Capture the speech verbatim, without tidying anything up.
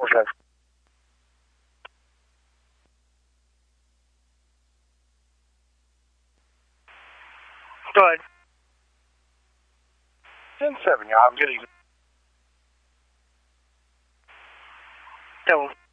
Okay. Go ahead. ten seven, yeah, I'm getting. No.